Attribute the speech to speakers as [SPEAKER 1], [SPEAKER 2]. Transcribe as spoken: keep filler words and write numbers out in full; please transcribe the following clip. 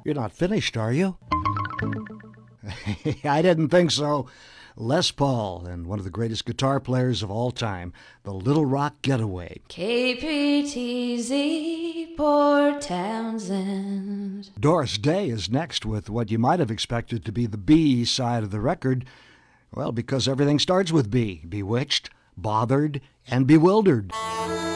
[SPEAKER 1] You're not finished, are you? I didn't think so. Les Paul, and one of the greatest guitar players of all time, the Little Rock Getaway.
[SPEAKER 2] K P T Z, Port Townsend.
[SPEAKER 1] Doris Day is next with what you might have expected to be the B side of the record. Well, because everything starts with B. Bewitched, Bothered, and Bewildered.